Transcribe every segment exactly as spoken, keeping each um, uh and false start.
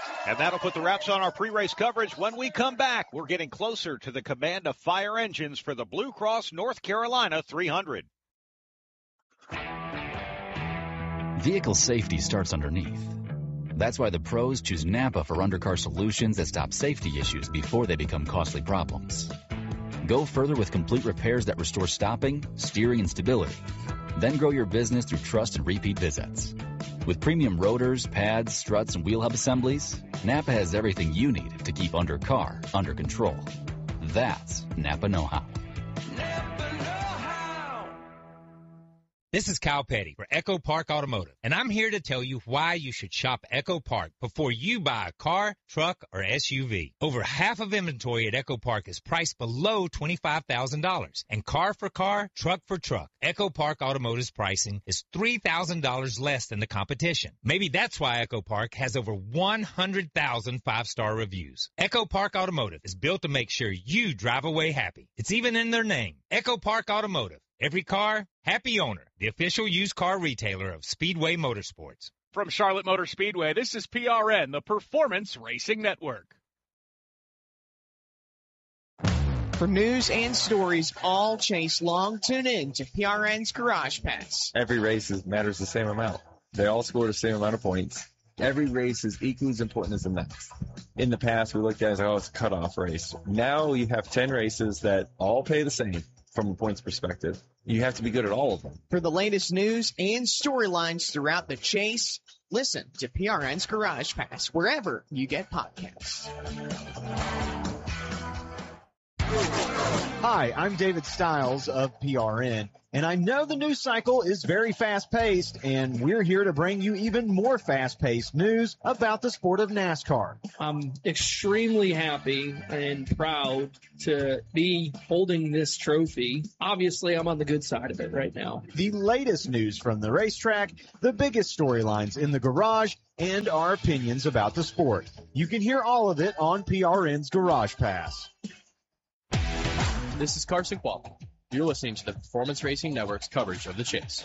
And that'll put the wraps on our pre-race coverage. When we come back, we're getting closer to the command of fire engines for the Blue Cross North Carolina three hundred. Vehicle safety starts underneath. That's why the pros choose Napa for undercar solutions that stop safety issues before they become costly problems. Go further with complete repairs that restore stopping, steering, and stability. Then grow your business through trust and repeat visits. With premium rotors, pads, struts, and wheel hub assemblies, Napa has everything you need to keep undercar under control. That's Napa know-how. This is Kyle Petty for Echo Park Automotive, and I'm here to tell you why you should shop Echo Park before you buy a car, truck, or S U V. Over half of inventory at Echo Park is priced below twenty-five thousand dollars, and car for car, truck for truck, Echo Park Automotive's pricing is three thousand dollars less than the competition. Maybe that's why Echo Park has over one hundred thousand five-star reviews. Echo Park Automotive is built to make sure you drive away happy. It's even in their name, Echo Park Automotive. Every car, happy owner. The official used car retailer of Speedway Motorsports. From Charlotte Motor Speedway, this is P R N, the Performance Racing Network. For news and stories all chase long, tune in to P R N's Garage Pass. Every race is, matters the same amount. They all score the same amount of points. Every race is equally as important as the next. In the past, we looked at it as, oh, it's a cutoff race. Now you have ten races that all pay the same. From a points perspective, you have to be good at all of them. For the latest news and storylines throughout the chase, listen to P R N's Garage Pass wherever you get podcasts. Hi, I'm David Stiles of P R N, and I know the news cycle is very fast-paced, and we're here to bring you even more fast-paced news about the sport of NASCAR. I'm extremely happy and proud to be holding this trophy. Obviously, I'm on the good side of it right now. The latest news from the racetrack, the biggest storylines in the garage, and our opinions about the sport. You can hear all of it on P R N's Garage Pass. This is Carson Quapple. You're listening to the Performance Racing Network's coverage of the chase.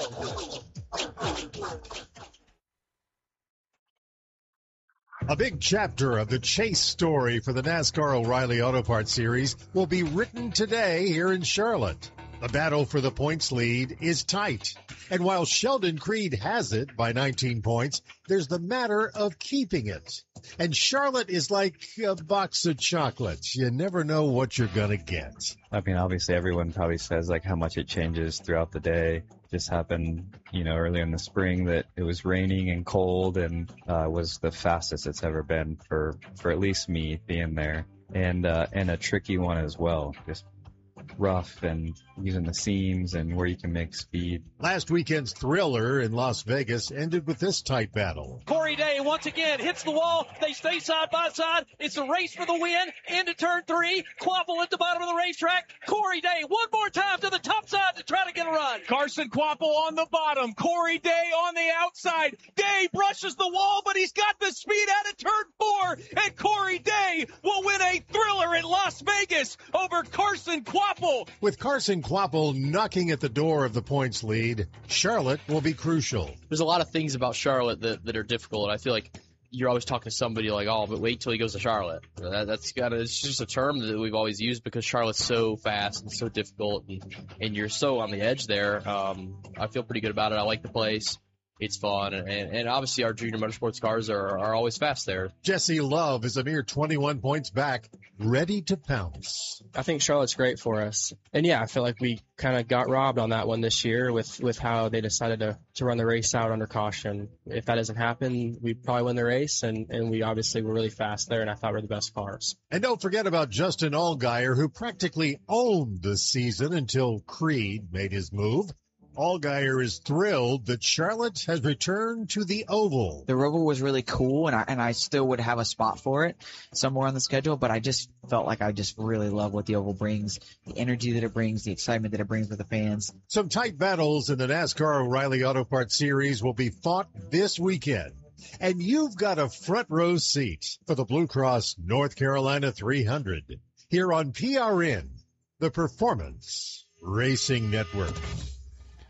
A big chapter of the chase story for the NASCAR O'Reilly Auto Parts Series will be written today here in Charlotte. The battle for the points lead is tight. And while Sheldon Creed has it by nineteen points, there's the matter of keeping it. And Charlotte is like a box of chocolates. You never know what you're going to get. I mean, obviously everyone probably says like how much it changes throughout the day. Just happened, you know, early in the spring that it was raining and cold and uh, was the fastest it's ever been for, for at least me being there. And, uh, and a tricky one as well. Just rough and using the seams and where you can make speed. Last weekend's thriller in Las Vegas ended with this tight battle. Corey Day once again hits the wall. They stay side by side. It's a race for the win. Into turn three. Quapple at the bottom of the racetrack. Corey Day one more time to the top side to try to get a run. Carson Quapple on the bottom. Corey Day on the outside. Day brushes the wall, but he's got the speed out of turn four. And Corey Day will win a thriller in Las Vegas over Carson Quapple. With Carson Quapple knocking at the door of the points lead, Charlotte will be crucial. There's a lot of things about Charlotte that, that are difficult, and I feel like you're always talking to somebody like, oh, but wait till he goes to Charlotte. That, that's got it's just a term that we've always used because Charlotte's so fast and so difficult, and, and you're so on the edge there. Um, I feel pretty good about it. I like the place. It's fun, and, and obviously our junior motorsports cars are, are always fast there. Jesse Love is a mere twenty-one points back, ready to pounce. I think Charlotte's great for us. And, yeah, I feel like we kind of got robbed on that one this year with, with how they decided to, to run the race out under caution. If that doesn't happen, we probably win the race, and, and we obviously were really fast there, and I thought we were the best cars. And don't forget about Justin Allgaier, who practically owned the season until Creed made his move. Allgaier is thrilled that Charlotte has returned to the Oval. The Oval was really cool, and I, and I still would have a spot for it somewhere on the schedule, but I just felt like I just really love what the Oval brings, the energy that it brings, the excitement that it brings with the fans. Some tight battles in the NASCAR O'Reilly Auto Parts Series will be fought this weekend. And you've got a front row seat for the Blue Cross North Carolina three hundred here on P R N, the Performance Racing Network.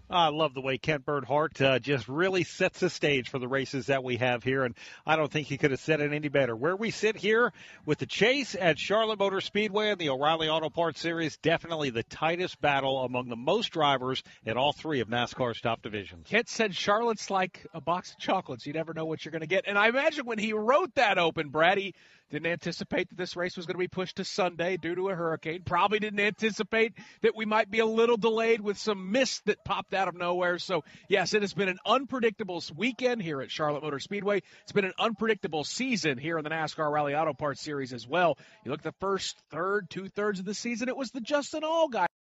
I love the way Kent Bernhardt uh, just really sets the stage for the races that we have here, and I don't think he could have said it any better. Where we sit here with the Chase at Charlotte Motor Speedway and the O'Reilly Auto Parts Series, definitely the tightest battle among the most drivers in all three of NASCAR's top divisions. Kent said Charlotte's like a box of chocolates. You never know what you're going to get. And I imagine when he wrote that open, Brad, he didn't anticipate that this race was going to be pushed to Sunday due to a hurricane. Probably didn't anticipate that we might be a little delayed with some mist that popped out of nowhere. So, yes, it has been an unpredictable weekend here at Charlotte Motor Speedway. It's been an unpredictable season here in the NASCAR Rally Auto Parts Series as well. You look at the first third, two-thirds of the season, it was the Justin All guy.